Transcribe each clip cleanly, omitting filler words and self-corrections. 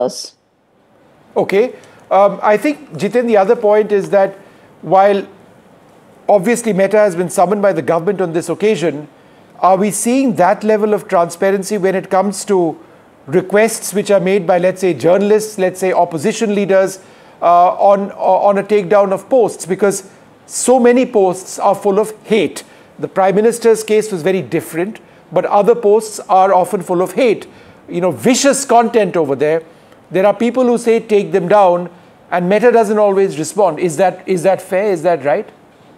Okay. I think, Jitin, the other point is that while obviously Meta has been summoned by the government on this occasion, are we seeing that level of transparency when it comes to requests which are made by, let's say, journalists, let's say opposition leaders, on a takedown of posts? Because so many posts are full of hate. The Prime Minister's case was very different, but other posts are often full of hate. Vicious content over there. There are people who say take them down, and Meta doesn't always respond. Is that fair? Is that right?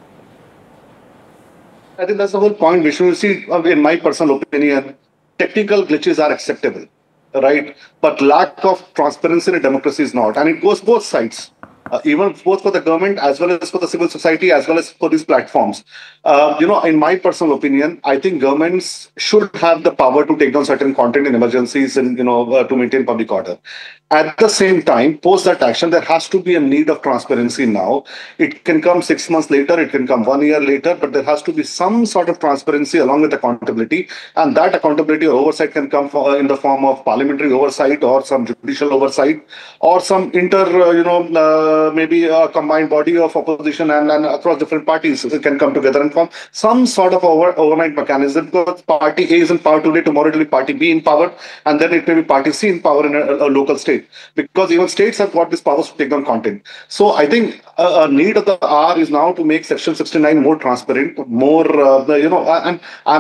I think that's the whole point, Vishnu. See, in my personal opinion, technical glitches are acceptable, right? But lack of transparency in a democracy is not. And it goes both sides, even both for the government as well as for the civil society, as well as for these platforms. In my personal opinion, I think governments should have the power to take down certain content in emergencies and, to maintain public order. At the same time, post that action, there has to be a need of transparency now. It can come 6 months later, it can come 1 year later, but there has to be some sort of transparency along with accountability. And that accountability or oversight can come in the form of parliamentary oversight or some judicial oversight or some maybe a combined body of opposition and across different parties can come together and form some sort of overnight mechanism. Because party A is in power today, tomorrow it will be party B in power, and then it may be party C in power in a local state. Because even states have got this powers to take down content. So I think a need of the hour is now to make Section 69 more transparent, more, and